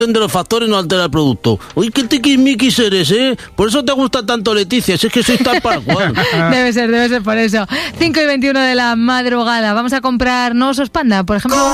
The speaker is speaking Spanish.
de los factores no altera el producto. Uy, qué tiquismiquis eres, ¿eh? Por eso te gusta tanto Leticia, si es que sois tal para cual. Debe ser por eso. 5:21 de la madrugada. Vamos a comprar osos panda, por ejemplo.